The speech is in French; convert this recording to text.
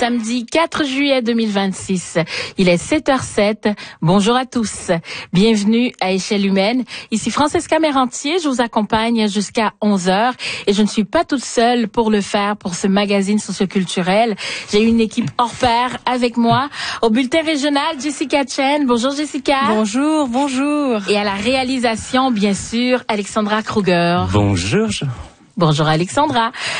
samedi 4 juillet 2026. Il est 7h07. Bonjour à tous. Bienvenue à Échelle Humaine. Ici Francesca Mérantier. Je vous accompagne jusqu'à 11h. Et je ne suis pas toute seule pour le faire pour ce magazine socioculturel. J'ai une équipe hors pair avec moi. Au bulletin régional, Jessica Chen. Bonjour Jessica. Bonjour, bonjour. Et à la réalisation, bien sûr, Alexandra Kruger. Bonjour. Bonjour Alexandra.